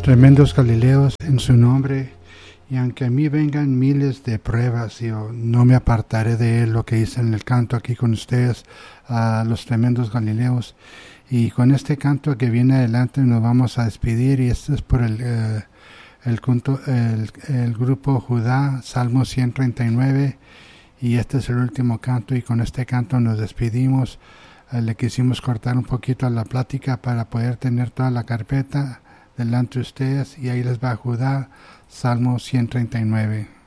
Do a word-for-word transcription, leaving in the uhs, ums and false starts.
tremendos Galileos en su nombre, y aunque a mí vengan miles de pruebas, yo no me apartaré de él, lo que hice en el canto aquí con ustedes, a los tremendos Galileos. Y con este canto que viene adelante nos vamos a despedir, y este es por el, eh, el, culto, el, el grupo Judá, Salmo ciento treinta y nueve, y este es el último canto, y con este canto nos despedimos. Eh, le quisimos cortar un poquito la plática para poder tener toda la carpeta delante de ustedes, y ahí les va Judá, Salmo ciento treinta y nueve.